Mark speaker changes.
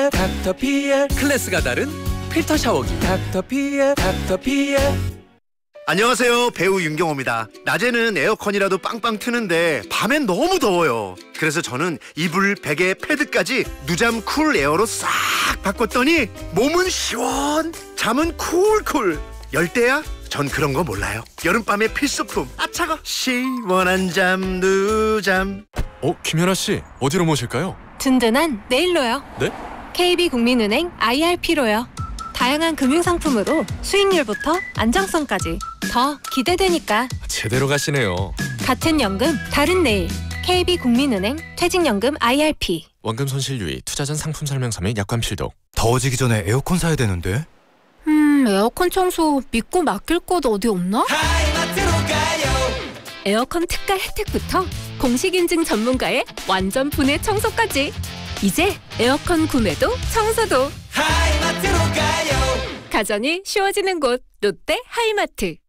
Speaker 1: 닥터피엘 클래스가 다른 필터 샤워기 닥터피엘.
Speaker 2: 안녕하세요, 배우 윤경호입니다. 낮에는 에어컨이라도 빵빵 트는데 밤엔 너무 더워요. 그래서 저는 이불, 베개, 패드까지 누잠 쿨 에어로 싹 바꿨더니 몸은 시원, 잠은 쿨쿨. 열대야? 전 그런 거 몰라요. 여름밤의 필수품. 아 차가. 시원한 잠 누잠.
Speaker 3: 김연아 씨, 어디로 모실까요?
Speaker 4: 든든한 네일로요.
Speaker 3: 네?
Speaker 4: KB국민은행 IRP로요. 다양한 금융상품으로 수익률부터 안정성까지 더 기대되니까.
Speaker 3: 제대로 가시네요.
Speaker 4: 같은 연금, 다른 내일. KB국민은행 퇴직연금 IRP.
Speaker 3: 원금 손실 유의, 투자 전 상품 설명서 및 약관 필독.
Speaker 5: 더워지기 전에 에어컨 사야 되는데.
Speaker 6: 에어컨 청소 믿고 맡길 곳 어디 없나?
Speaker 1: 하이마트로 가요.
Speaker 6: 에어컨 특가 혜택부터 공식 인증 전문가의 완전 분해 청소까지. 이제 에어컨 구매도 청소도
Speaker 1: 하이마트로 가요.
Speaker 6: 가전이 쉬워지는 곳 롯데 하이마트.